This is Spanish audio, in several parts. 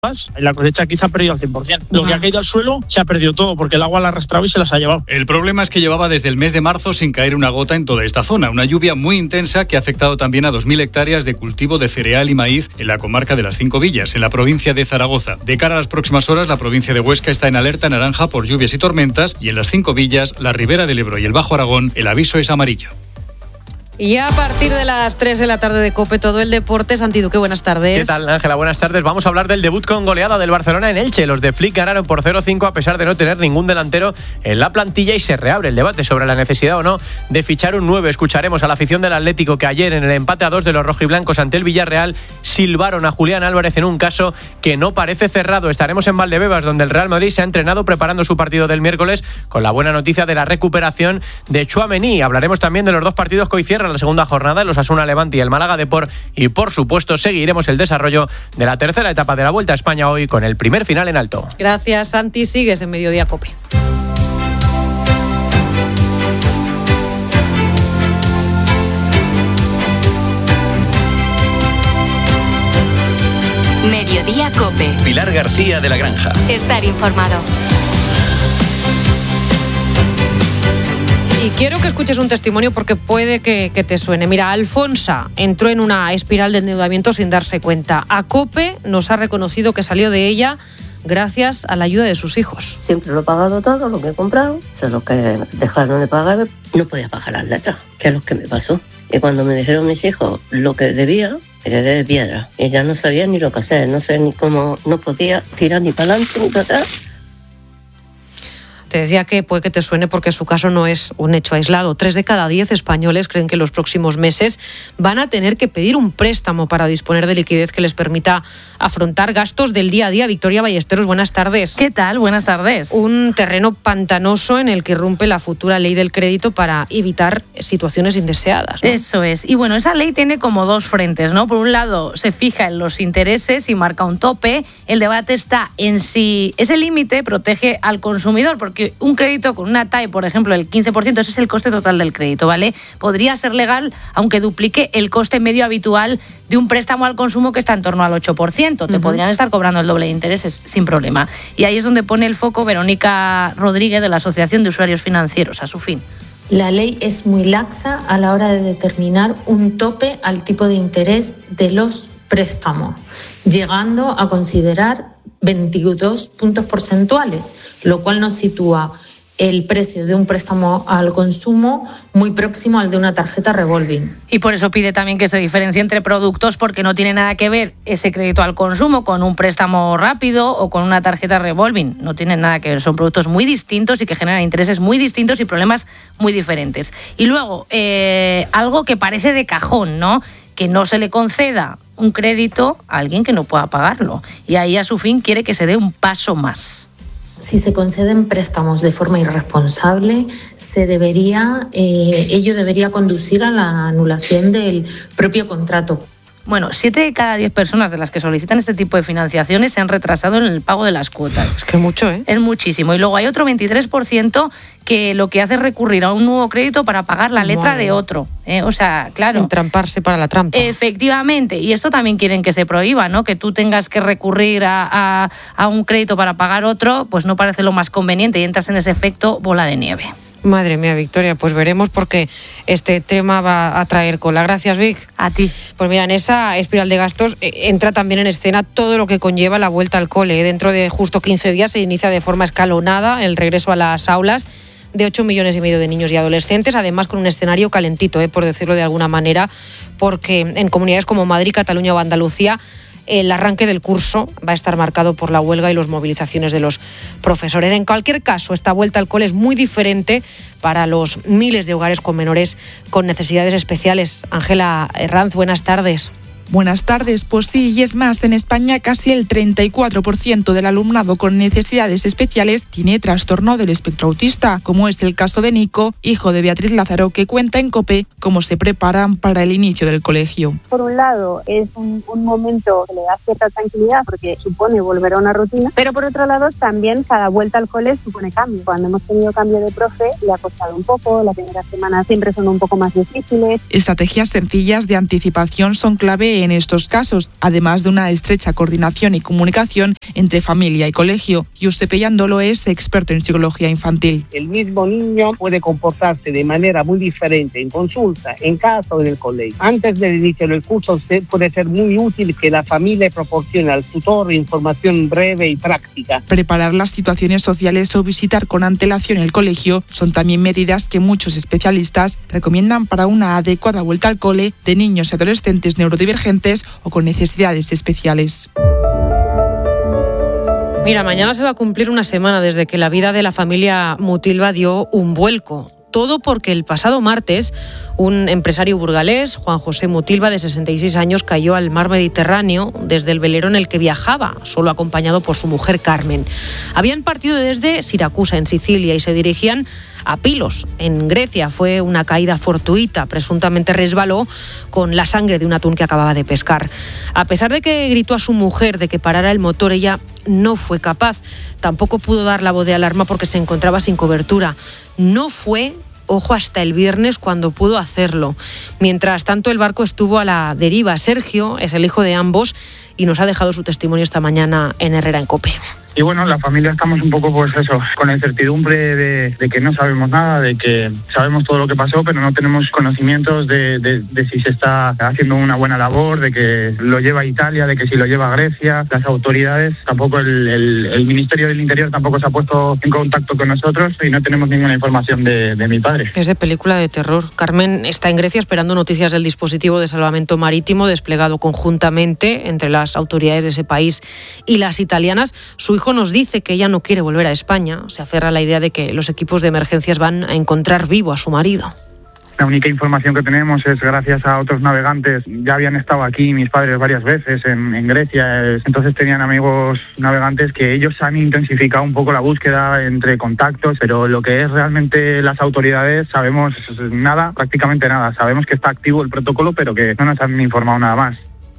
La cosecha aquí se ha perdido al 100%. Lo que ha caído al suelo se ha perdido todo porque el agua la ha arrastrado y se las ha llevado. El problema es que llevaba desde el mes de marzo sin caer una gota en toda esta zona. Una lluvia muy intensa que ha afectado también a 2.000 hectáreas de cultivo de cereal y maíz en la comarca de las Cinco Villas, en la provincia de Zaragoza. De cara a las próximas horas, la provincia de Huesca está en alerta naranja por lluvias y tormentas, y en las Cinco Villas, la Ribera del Ebro y el Bajo Aragón, el aviso es amarillo. Y a partir de las 3 de la tarde de COPE, todo el deporte. Santi Duque, buenas tardes. ¿Qué tal, Ángela? Buenas tardes. Vamos a hablar del debut con goleada del Barcelona en Elche. Los de Flick ganaron por 0-5 a pesar de no tener ningún delantero en la plantilla, y se reabre el debate sobre la necesidad o no de fichar un 9. Escucharemos a la afición del Atlético, que ayer en el empate a 2 de los rojiblancos ante el Villarreal silbaron a Julián Álvarez en un caso que no parece cerrado. Estaremos en Valdebebas, donde el Real Madrid se ha entrenado preparando su partido del miércoles, con la buena noticia de la recuperación de Tchouaméni. Hablaremos también de los dos partidos que hoy cierran la segunda jornada, el Osasuna Levante y el Málaga Depor, y por supuesto seguiremos el desarrollo de la tercera etapa de la Vuelta a España hoy, con el primer final en alto. Gracias, Santi. Sigues en Mediodía COPE. Mediodía COPE. Pilar García de la Granja. Estar informado. Y quiero que escuches un testimonio porque puede que te suene. Mira, Alfonsa entró en una espiral de endeudamiento sin darse cuenta. A COPE nos ha reconocido que salió de ella gracias a la ayuda de sus hijos. Siempre lo he pagado todo, lo que he comprado. O sea, lo que dejaron de pagar, no podía pagar las letras, que es lo que me pasó. Y cuando me dijeron mis hijos lo que debía, me quedé de piedra. Y ya no sabía ni lo que hacer, no sé ni cómo, no podía tirar ni para adelante ni para atrás. Te decía que puede que te suene porque su caso no es un hecho aislado. 3 de cada 10 españoles creen que en los próximos meses van a tener que pedir un préstamo para disponer de liquidez que les permita afrontar gastos del día a día. Victoria Ballesteros, buenas tardes. ¿Qué tal? Buenas tardes. Un terreno pantanoso en el que irrumpe la futura ley del crédito para evitar situaciones indeseadas, ¿no? Eso es. Y bueno, esa ley tiene como dos frentes, ¿no? Por un lado, se fija en los intereses y marca un tope. El debate está en si ese límite protege al consumidor, porque un crédito con una TAE, por ejemplo, el 15%, ese es el coste total del crédito, ¿vale? Podría ser legal, aunque duplique el coste medio habitual de un préstamo al consumo, que está en torno al 8%. Te podrían estar cobrando el doble de intereses sin problema. Y ahí es donde pone el foco Verónica Rodríguez, de la Asociación de Usuarios Financieros, a su fin. La ley es muy laxa a la hora de determinar un tope al tipo de interés de los préstamos, llegando a considerar 22 puntos porcentuales, lo cual nos sitúa el precio de un préstamo al consumo muy próximo al de una tarjeta revolving. Y por eso pide también que se diferencie entre productos, porque no tiene nada que ver ese crédito al consumo con un préstamo rápido o con una tarjeta revolving. No tienen nada que ver, son productos muy distintos y que generan intereses muy distintos y problemas muy diferentes. Y luego, algo que parece de cajón, ¿no? Que no se le conceda un crédito a alguien que no pueda pagarlo. Y ahí, a su fin, quiere que se dé un paso más. Si se conceden préstamos de forma irresponsable, ello debería conducir a la anulación del propio contrato. Bueno, 7 de cada 10 personas de las que solicitan este tipo de financiaciones se han retrasado en el pago de las cuotas. Es que es mucho, ¿eh? Es muchísimo. Y luego hay otro 23% que lo que hace es recurrir a un nuevo crédito para pagar la letra de otro. O sea, claro. Entramparse para la trampa. Efectivamente. Y esto también quieren que se prohíba, ¿no? Que tú tengas que recurrir a un crédito para pagar otro, pues no parece lo más conveniente y entras en ese efecto bola de nieve. Madre mía, Victoria, pues veremos, porque este tema va a traer cola. Gracias, Vic. A ti. Pues mira, en esa espiral de gastos entra también en escena todo lo que conlleva la vuelta al cole. Dentro de justo 15 días se inicia de forma escalonada el regreso a las aulas de 8,5 millones de niños y adolescentes, además con un escenario calentito, por decirlo de alguna manera, porque en comunidades como Madrid, Cataluña o Andalucía el arranque del curso va a estar marcado por la huelga y las movilizaciones de los profesores. En cualquier caso, esta vuelta al cole es muy diferente para los miles de hogares con menores con necesidades especiales. Ángela Herranz, buenas tardes. Buenas tardes. Pues sí, y es más, en España casi el 34% del alumnado con necesidades especiales tiene trastorno del espectro autista, como es el caso de Nico, hijo de Beatriz Lázaro, que cuenta en COPE cómo se preparan para el inicio del colegio. Por un lado, es un momento que le da cierta tranquilidad porque supone volver a una rutina, pero por otro lado también cada vuelta al cole supone cambio. Cuando hemos tenido cambio de profe le ha costado un poco, las primeras semanas siempre son un poco más difíciles. Estrategias sencillas de anticipación son clave clave en estos casos, además de una estrecha coordinación y comunicación entre familia y colegio. Giuseppe Iandolo es experto en psicología infantil. El mismo niño puede comportarse de manera muy diferente en consulta, en casa o en el colegio. Antes de iniciar el curso puede ser muy útil que la familia proporcione al tutor información breve y práctica. Preparar las situaciones sociales o visitar con antelación el colegio son también medidas que muchos especialistas recomiendan para una adecuada vuelta al cole de niños y adolescentes neurodivergentes o con necesidades especiales. Mira, mañana se va a cumplir una semana desde que la vida de la familia Mutilva dio un vuelco. Todo porque el pasado martes un empresario burgalés, Juan José Mutilva, de 66 años, cayó al mar Mediterráneo desde el velero en el que viajaba, solo acompañado por su mujer Carmen. Habían partido desde Siracusa, en Sicilia, y se dirigían a Pilos, en Grecia. Fue una caída fortuita, presuntamente resbaló con la sangre de un atún que acababa de pescar. A pesar de que gritó a su mujer de que parara el motor, ella no fue capaz. Tampoco pudo dar la voz de alarma porque se encontraba sin cobertura. No fue, ojo, hasta el viernes cuando pudo hacerlo. Mientras tanto, el barco estuvo a la deriva. Sergio es el hijo de ambos y nos ha dejado su testimonio esta mañana en Herrera en COPE. Y bueno, la familia estamos un poco, pues eso, con la incertidumbre de que no sabemos nada, de que sabemos todo lo que pasó, pero no tenemos conocimientos de si se está haciendo una buena labor, de que lo lleva a Italia, de que si lo lleva a Grecia. Las autoridades, tampoco el Ministerio del Interior tampoco se ha puesto en contacto con nosotros y no tenemos ninguna información de mi padre. Es de película de terror. Carmen está en Grecia esperando noticias del dispositivo de salvamento marítimo desplegado conjuntamente entre las autoridades de ese país y las italianas. Su hijo nos dice que ella no quiere volver a España. Se aferra a la idea de que los equipos de emergencias van a encontrar vivo a su marido. La única información que tenemos es gracias a otros navegantes. Ya habían estado aquí mis padres varias veces en Grecia, entonces tenían amigos navegantes que ellos han intensificado un poco la búsqueda entre contactos, pero lo que es realmente las autoridades sabemos nada, prácticamente nada. Sabemos que está activo el protocolo, pero que no nos han informado nada más.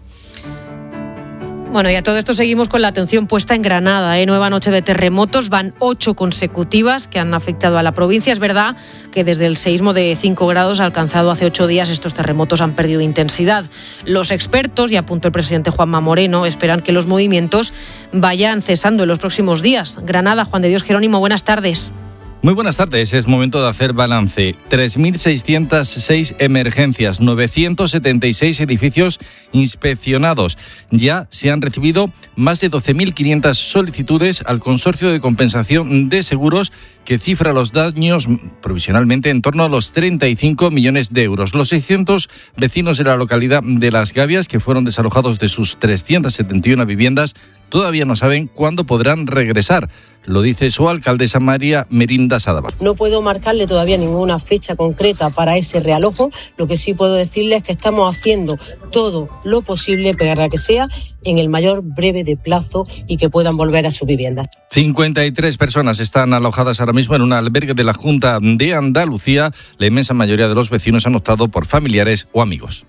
Bueno, y a todo esto seguimos con la atención puesta en Granada. Nueva noche de terremotos, van 8 consecutivas que han afectado a la provincia. Es verdad que desde el seísmo de 5 grados alcanzado hace 8 días estos terremotos han perdido intensidad. Los expertos, y apuntó el presidente Juanma Moreno, esperan que los movimientos vayan cesando en los próximos días. Granada, Juan de Dios Jerónimo, buenas tardes. Muy buenas tardes, es momento de hacer balance. 3.606 emergencias, 976 edificios inspeccionados. Ya se han recibido más de 12.500 solicitudes al Consorcio de Compensación de Seguros, que cifra los daños provisionalmente en torno a los 35 millones de euros. Los 600 vecinos de la localidad de Las Gavias, que fueron desalojados de sus 371 viviendas, todavía no saben cuándo podrán regresar. Lo dice su alcaldesa María Merinda Sadaba. No puedo marcarle todavía ninguna fecha concreta para ese realojo. Lo que sí puedo decirle es que estamos haciendo todo lo posible para que sea en el mayor breve de plazo y que puedan volver a su vivienda. 53 personas están alojadas ahora mismo en un albergue de la Junta de Andalucía. La inmensa mayoría de los vecinos han optado por familiares o amigos.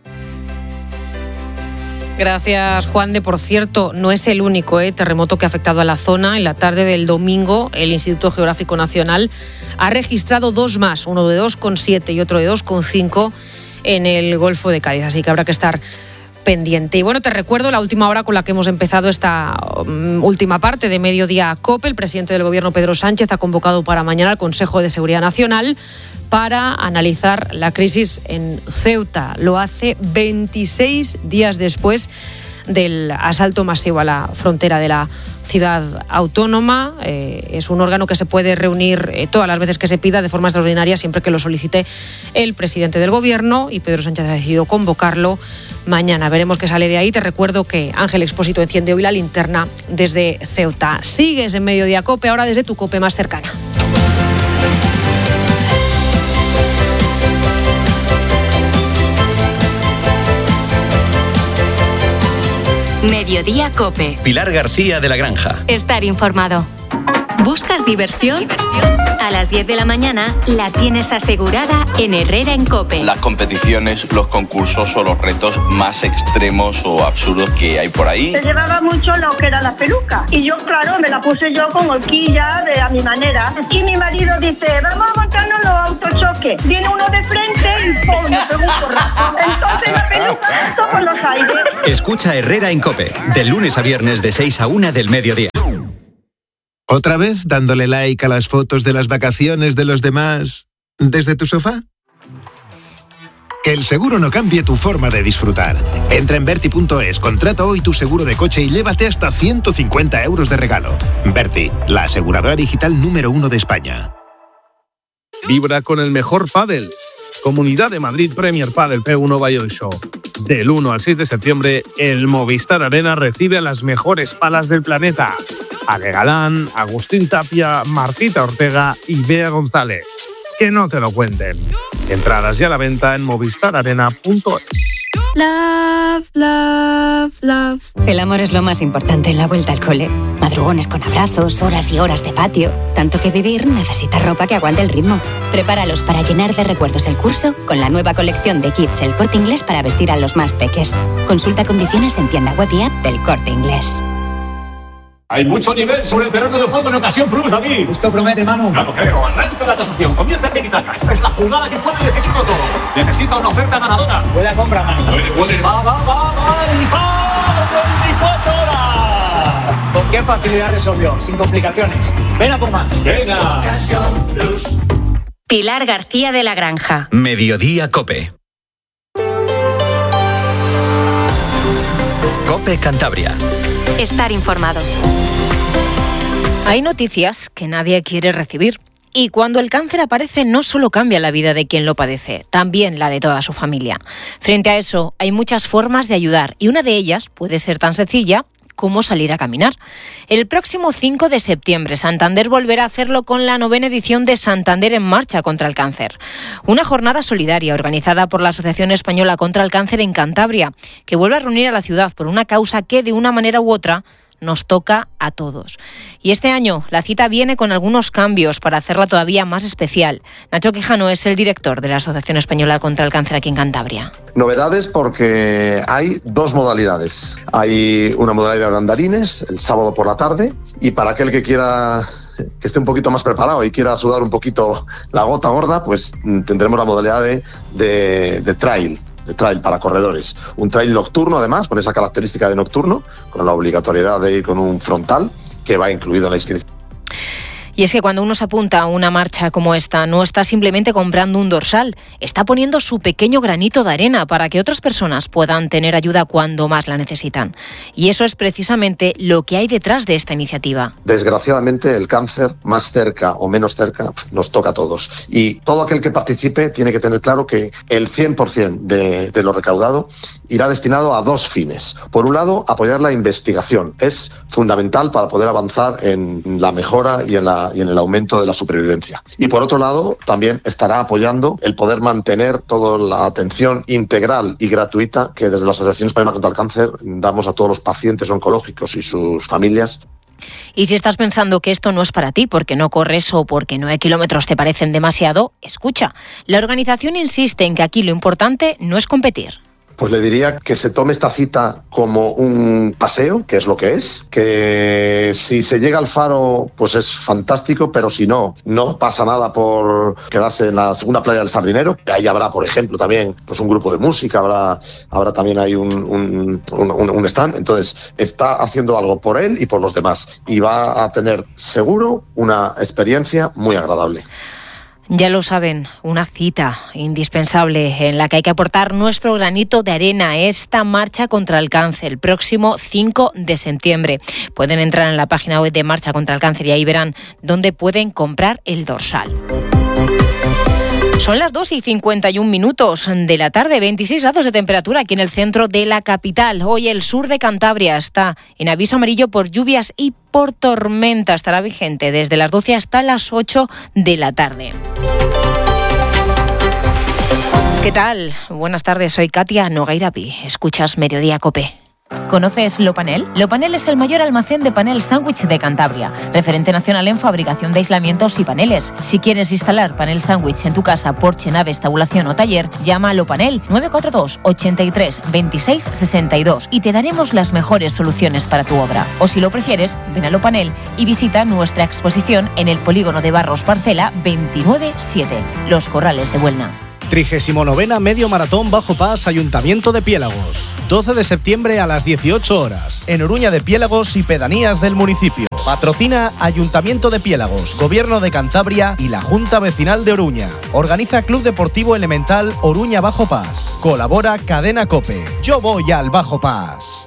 Gracias, Juan de. Por cierto, no es el único terremoto que ha afectado a la zona. En la tarde del domingo, el Instituto Geográfico Nacional ha registrado 2 más, uno de 2,7 y otro de 2,5 en el Golfo de Cádiz. Así que habrá que estar pendiente. Y bueno, te recuerdo la última hora con la que hemos empezado esta última parte de Mediodía COPE. El presidente del Gobierno, Pedro Sánchez, ha convocado para mañana el Consejo de Seguridad Nacional para analizar la crisis en Ceuta. Lo hace 26 días después del asalto masivo a la frontera de la ciudad autónoma. Es un órgano que se puede reunir todas las veces que se pida de forma extraordinaria, siempre que lo solicite el presidente del Gobierno, y Pedro Sánchez ha decidido convocarlo mañana. Veremos qué sale de ahí. Te recuerdo que Ángel Expósito enciende hoy la linterna desde Ceuta. Sigues en Mediodía COPE, ahora desde tu COPE más cercana. Mediodía COPE. Pilar García de la Granja. Estar informado. ¿Buscas diversión? A las 10 de la mañana la tienes asegurada en Herrera en COPE. Las competiciones, los concursos o los retos más extremos o absurdos que hay por ahí. Se llevaba mucho lo que era la peluca. Y yo, claro, me la puse yo con horquilla a mi manera. Y mi marido dice, vamos a montarnos los autochoques. Viene uno de frente y ¡pum! Me pegó un porrazo. Entonces la peluca saltó por los aires. Escucha Herrera en COPE, de lunes a viernes de 6 a 1 del mediodía. ¿Otra vez dándole like a las fotos de las vacaciones de los demás desde tu sofá? Que el seguro no cambie tu forma de disfrutar. Entra en Verti.es, contrata hoy tu seguro de coche y llévate hasta 150 euros de regalo. Verti, la aseguradora digital número 1 de España. Vibra con el mejor pádel. Comunidad de Madrid Premier Padel P1 Valladolid Show. Del 1 al 6 de septiembre, el Movistar Arena recibe a las mejores palas del planeta. Ale Galán, Agustín Tapia, Martita Ortega y Bea González. Que no te lo cuenten. Entradas ya a la venta en movistararena.es. Love, love, love. El amor es lo más importante en la vuelta al cole. Madrugones con abrazos, horas y horas de patio. Tanto que vivir necesita ropa que aguante el ritmo. Prepáralos para llenar de recuerdos el curso con la nueva colección de kits El Corte Inglés para vestir a los más peques. Consulta condiciones en tienda web y app del Corte Inglés. Hay mucho nivel sobre el terreno de juego en ocasión Plus, David. Esto promete, Manu. No lo creo. Arranca la tasación. Comienza en Tiki-Taka. Esta es la jugada que puede decidirlo todo. Necesita una oferta ganadora. Buena compra, Manu. Puede. Va. ¡Y 24 horas! ¿Con qué facilidad resolvió? Sin complicaciones. Ven a por más. Venga. Plus. Pilar García de la Granja. Mediodía COPE. COPE Cantabria. Estar informado. Hay noticias que nadie quiere recibir. Y cuando el cáncer aparece, no solo cambia la vida de quien lo padece, también la de toda su familia. Frente a eso, hay muchas formas de ayudar y una de ellas puede ser tan sencilla como salir a caminar. El próximo 5 de septiembre, Santander volverá a hacerlo con la 9ª edición de Santander en Marcha contra el Cáncer. Una jornada solidaria organizada por la Asociación Española contra el Cáncer en Cantabria, que vuelve a reunir a la ciudad por una causa que, de una manera u otra, nos toca a todos. Y este año la cita viene con algunos cambios para hacerla todavía más especial. Nacho Quijano es el director de la Asociación Española contra el Cáncer aquí en Cantabria. Novedades porque hay dos modalidades. Hay una modalidad de andarines el sábado por la tarde y para aquel que quiera que esté un poquito más preparado y quiera sudar un poquito la gota gorda, pues tendremos la modalidad de trail para corredores. Un trail nocturno, además, con esa característica de nocturno, con la obligatoriedad de ir con un frontal que va incluido en la inscripción. Y es que cuando uno se apunta a una marcha como esta, no está simplemente comprando un dorsal, está poniendo su pequeño granito de arena para que otras personas puedan tener ayuda cuando más la necesitan. Y eso es precisamente lo que hay detrás de esta iniciativa. Desgraciadamente, el cáncer, más cerca o menos cerca, nos toca a todos. Y todo aquel que participe tiene que tener claro que el 100% de lo recaudado irá destinado a dos fines. Por un lado, apoyar la investigación. Es fundamental para poder avanzar en la mejora y en el aumento de la supervivencia. Y por otro lado, también estará apoyando el poder mantener toda la atención integral y gratuita que desde la Asociación Española contra el Cáncer damos a todos los pacientes oncológicos y sus familias. Y si estás pensando que esto no es para ti porque no corres o porque 9 kilómetros te parecen demasiado, escucha. La organización insiste en que aquí lo importante no es competir. Pues le diría que se tome esta cita como un paseo, que es lo que es, que si se llega al faro, pues es fantástico, pero si no, no pasa nada por quedarse en la segunda playa del Sardinero, que ahí habrá, por ejemplo, también pues un grupo de música, habrá también ahí un stand, entonces está haciendo algo por él y por los demás, y va a tener seguro una experiencia muy agradable. Ya lo saben, una cita indispensable en la que hay que aportar nuestro granito de arena a esta marcha contra el cáncer el próximo 5 de septiembre. Pueden entrar en la página web de Marcha contra el Cáncer y ahí verán dónde pueden comprar el dorsal. Son las 2:51 de la tarde, 26 grados de temperatura aquí en el centro de la capital. Hoy el sur de Cantabria está en aviso amarillo por lluvias y por tormenta. Estará vigente desde las 12 hasta las 8 de la tarde. ¿Qué tal? Buenas tardes, soy Katia Nogueirapi. Escuchas Mediodía COPE. ¿Conoces Lopanel? Lopanel es el mayor almacén de panel sándwich de Cantabria, referente nacional en fabricación de aislamientos y paneles. Si quieres instalar panel sándwich en tu casa, porche, naves, tabulación o taller, llama a Lopanel 942 83 26 62 y te daremos las mejores soluciones para tu obra. O si lo prefieres, ven a Lopanel y visita nuestra exposición en el polígono de Barros Parcela 29-7, Los Corrales de Buelna. 39ª Medio Maratón Bajo Pas, Ayuntamiento de Piélagos. 12 de septiembre a las 18 horas. En Oruña de Piélagos y pedanías del municipio. Patrocina Ayuntamiento de Piélagos, Gobierno de Cantabria y la Junta Vecinal de Oruña. Organiza Club Deportivo Elemental Oruña Bajo Pas. Colabora Cadena COPE. Yo voy al Bajo Pas.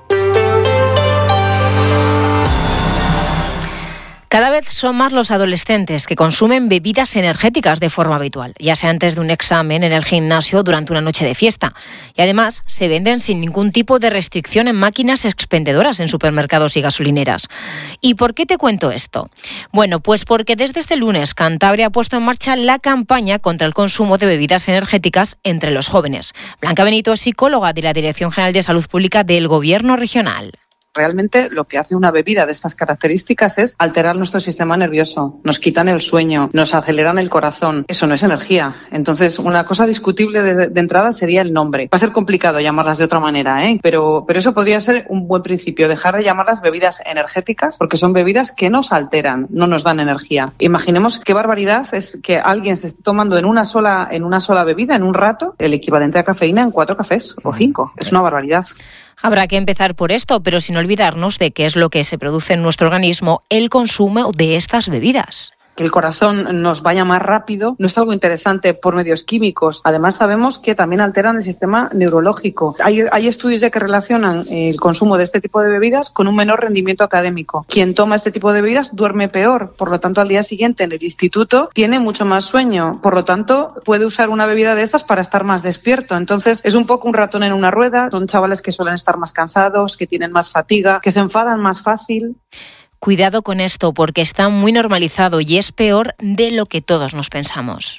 Cada vez son más los adolescentes que consumen bebidas energéticas de forma habitual, ya sea antes de un examen, en el gimnasio, durante una noche de fiesta. Y además se venden sin ningún tipo de restricción en máquinas expendedoras en supermercados y gasolineras. ¿Y por qué te cuento esto? Bueno, pues porque desde este lunes Cantabria ha puesto en marcha la campaña contra el consumo de bebidas energéticas entre los jóvenes. Blanca Benito es psicóloga de la Dirección General de Salud Pública del Gobierno Regional. Realmente lo que hace una bebida de estas características es alterar nuestro sistema nervioso, nos quitan el sueño, nos aceleran el corazón. Eso no es energía. Entonces, una cosa discutible de entrada sería el nombre. Va a ser complicado llamarlas de otra manera, pero eso podría ser un buen principio, dejar de llamarlas bebidas energéticas, porque son bebidas que nos alteran, no nos dan energía. Imaginemos qué barbaridad es que alguien se esté tomando en una sola bebida, en un rato, el equivalente a cafeína en 4 cafés o 5. Es una barbaridad. Habrá que empezar por esto, pero sin olvidarnos de qué es lo que se produce en nuestro organismo el consumo de estas bebidas. Que el corazón nos vaya más rápido no es algo interesante por medios químicos. Además, sabemos que también alteran el sistema neurológico. Hay estudios ya que relacionan el consumo de este tipo de bebidas con un menor rendimiento académico. Quien toma este tipo de bebidas duerme peor, por lo tanto, al día siguiente en el instituto tiene mucho más sueño. Por lo tanto, puede usar una bebida de estas para estar más despierto. Entonces, es un poco un ratón en una rueda. Son chavales que suelen estar más cansados, que tienen más fatiga, que se enfadan más fácil. Cuidado con esto, porque está muy normalizado y es peor de lo que todos nos pensamos.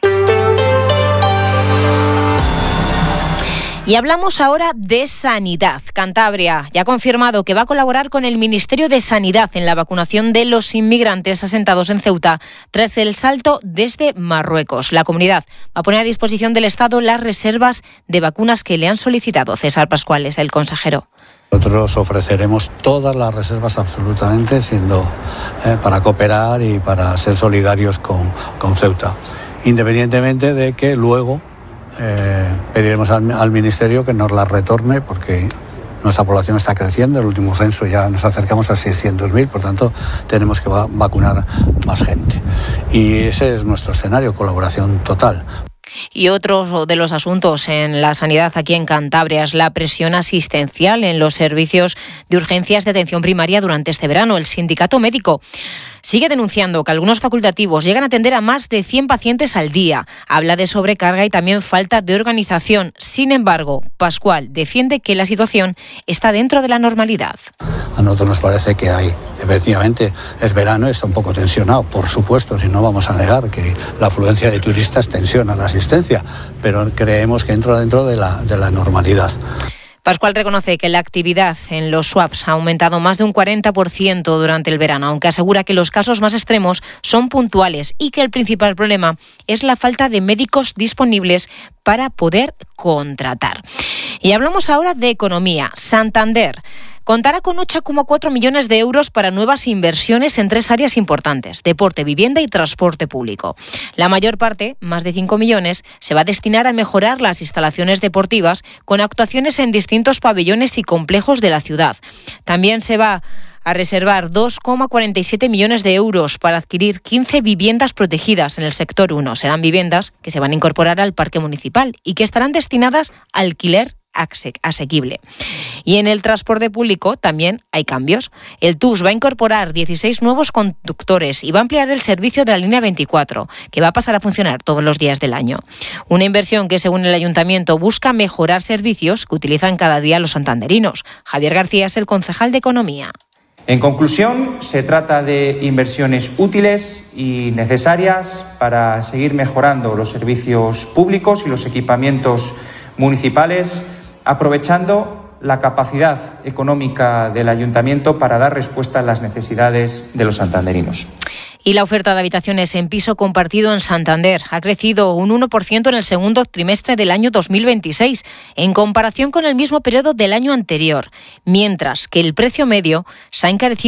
Y hablamos ahora de sanidad. Cantabria ya ha confirmado que va a colaborar con el Ministerio de Sanidad en la vacunación de los inmigrantes asentados en Ceuta tras el salto desde Marruecos. La comunidad va a poner a disposición del Estado las reservas de vacunas que le han solicitado. César Pascual es el consejero. Nosotros ofreceremos todas las reservas absolutamente, siendo para cooperar y para ser solidarios con Ceuta, independientemente de que luego pediremos al Ministerio que nos las retorne, porque nuestra población está creciendo. El último censo ya nos acercamos a 600.000, por tanto tenemos que vacunar más gente. Y ese es nuestro escenario, colaboración total. Y otro de los asuntos en la sanidad aquí en Cantabria es la presión asistencial en los servicios de urgencias de atención primaria durante este verano. El sindicato médico sigue denunciando que algunos facultativos llegan a atender a más de 100 pacientes al día. Habla de sobrecarga y también falta de organización. Sin embargo, Pascual defiende que la situación está dentro de la normalidad. A nosotros nos parece que hay, efectivamente, es verano, está un poco tensionado, por supuesto, si no vamos a negar que la afluencia de turistas tensiona la asistencia, pero creemos que entra dentro de la normalidad. Pascual reconoce que la actividad en los SWAPs ha aumentado más de un 40% durante el verano, aunque asegura que los casos más extremos son puntuales y que el principal problema es la falta de médicos disponibles para poder contratar. Y hablamos ahora de economía. Santander contará con 8,4 millones de euros para nuevas inversiones en 3 áreas importantes: deporte, vivienda y transporte público. La mayor parte, más de 5 millones, se va a destinar a mejorar las instalaciones deportivas con actuaciones en distintos pabellones y complejos de la ciudad. También se va a reservar 2,47 millones de euros para adquirir 15 viviendas protegidas en el sector 1. Serán viviendas que se van a incorporar al parque municipal y que estarán destinadas a alquiler asequible. Y en el transporte público también hay cambios. El TUS va a incorporar 16 nuevos conductores y va a ampliar el servicio de la línea 24, que va a pasar a funcionar todos los días del año. Una inversión que, según el ayuntamiento, busca mejorar servicios que utilizan cada día los santanderinos. Javier García es el concejal de Economía. En conclusión, se trata de inversiones útiles y necesarias para seguir mejorando los servicios públicos y los equipamientos municipales, aprovechando la capacidad económica del ayuntamiento para dar respuesta a las necesidades de los santanderinos. Y la oferta de habitaciones en piso compartido en Santander ha crecido un 1% en el segundo trimestre del año 2026, en comparación con el mismo periodo del año anterior, mientras que el precio medio se ha encarecido